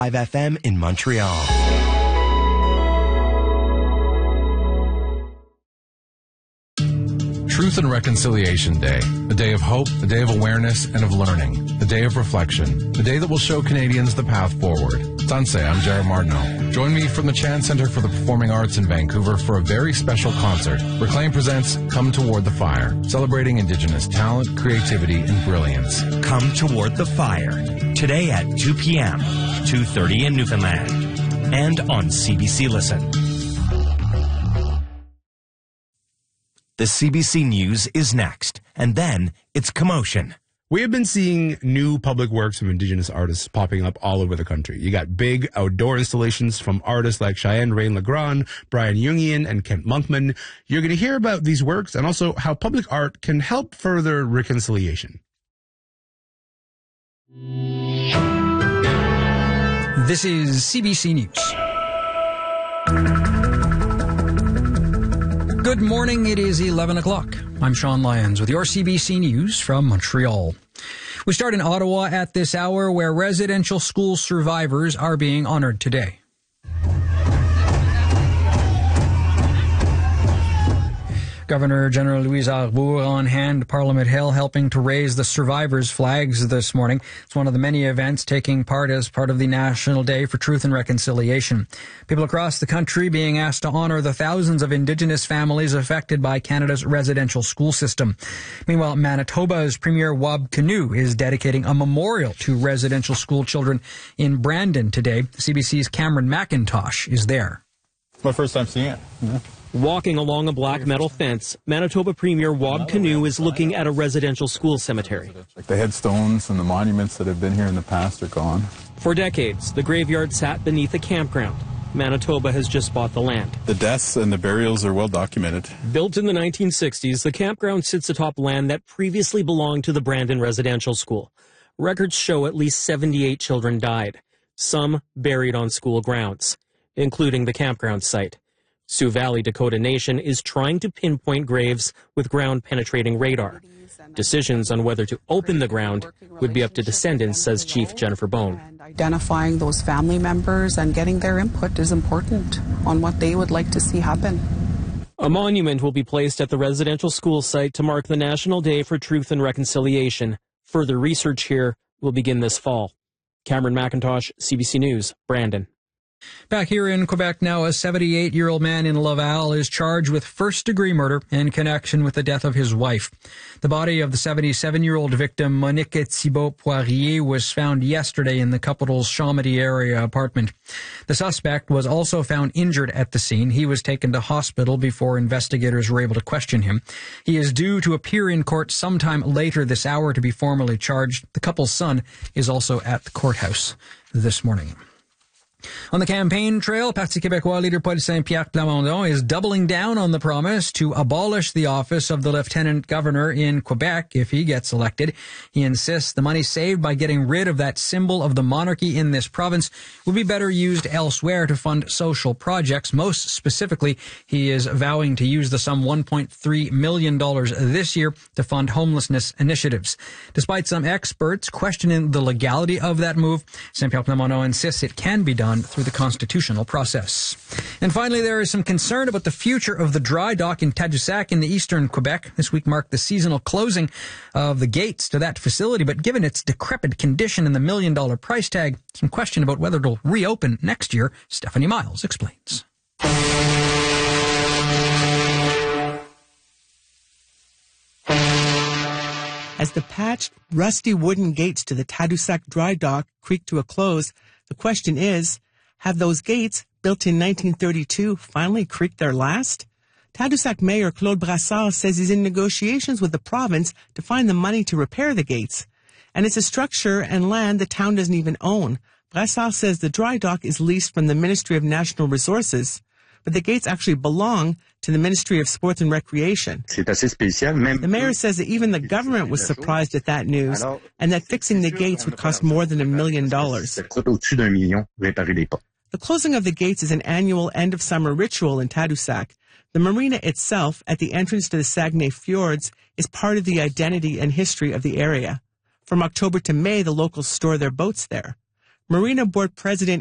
5 FM in Montreal. Truth and Reconciliation Day, a day of hope, a day of awareness and of learning, a day of reflection, a day that will show Canadians the path forward. Sanse, I'm Jared Martineau. Join me from the Chan Centre for the Performing Arts in Vancouver for a very special concert. Reclaim presents Come Toward the Fire, celebrating Indigenous talent, creativity, and brilliance. Come Toward the Fire, today at 2 p.m., 2:30 in Newfoundland, and on CBC Listen. The CBC News is next, and then it's Commotion. We have been seeing new public works of Indigenous artists popping up all over the country. You got big outdoor installations from artists like Cheyenne Rain-Legrand, Brian Jungian, and Kent Monkman. You're going to hear about these works and also how public art can help further reconciliation. This is CBC News. Good morning, it is 11 o'clock. I'm Sean Lyons with your CBC News from Montreal. We start in Ottawa at this hour where residential school survivors are being honored today. Governor General Louise Arbour on hand Parliament Hill helping to raise the survivors' flags this morning. It's one of the many events taking part as part of the National Day for Truth and Reconciliation. People across the country being asked to honor the thousands of Indigenous families affected by Canada's residential school system. Meanwhile, Manitoba's Premier Wab Kinew is dedicating a memorial to residential school children in Brandon today. CBC's Cameron McIntosh is there. It's my first time seeing it. Yeah. Walking along a black metal fence, Manitoba Premier Wab Kinew is looking at a residential school cemetery. The headstones and the monuments that have been here in the past are gone. For decades, the graveyard sat beneath a campground. Manitoba has just bought the land. The deaths and the burials are well documented. Built in the 1960s, the campground sits atop land that previously belonged to the Brandon Residential School. Records show at least 78 children died, some buried on school grounds, including the campground site. Sioux Valley Dakota Nation is trying to pinpoint graves with ground-penetrating radar. Decisions on whether to open the ground would be up to descendants, says Chief Jennifer Bone. Identifying those family members and getting their input is important on what they would like to see happen. A monument will be placed at the residential school site to mark the National Day for Truth and Reconciliation. Further research here will begin this fall. Cameron McIntosh, CBC News, Brandon. Back here in Quebec now, a 78-year-old man in Laval is charged with first-degree murder in connection with the death of his wife. The body of the 77-year-old victim, Monique Thibault Poirier, was found yesterday in the capital's Chomedy area apartment. The suspect was also found injured at the scene. He was taken to hospital before investigators were able to question him. He is due to appear in court sometime later this hour to be formally charged. The couple's son is also at the courthouse this morning. On the campaign trail, Parti Québécois leader Paul Saint-Pierre Plamondon is doubling down on the promise to abolish the office of the lieutenant governor in Quebec if he gets elected. He insists the money saved by getting rid of that symbol of the monarchy in this province will be better used elsewhere to fund social projects. Most specifically, he is vowing to use the sum $1.3 million this year to fund homelessness initiatives. Despite some experts questioning the legality of that move, Saint-Pierre Plamondon insists it can be done through the constitutional process. And finally, there is some concern about the future of the dry dock in Tadoussac in the eastern Quebec. This week marked the seasonal closing of the gates to that facility, but given its decrepit condition and the $1 million price tag, some question about whether it'll reopen next year. Stephanie Miles explains. As the patched, rusty wooden gates to the Tadoussac dry dock creak to a close, the question is, have those gates, built in 1932, finally creaked their last? Tadoussac Mayor Claude Brassard says he's in negotiations with the province to find the money to repair the gates. And it's a structure and land the town doesn't even own. Brassard says the dry dock is leased from the Ministry of National Resources, but the gates actually belong to the Ministry of Sports and Recreation. The mayor says that even the government was surprised at that news and that fixing the gates would cost more than $1 million. The closing of the gates is an annual end-of-summer ritual in Tadoussac. The marina itself, at the entrance to the Saguenay Fjords, is part of the identity and history of the area. From October to May, the locals store their boats there. Marina Board President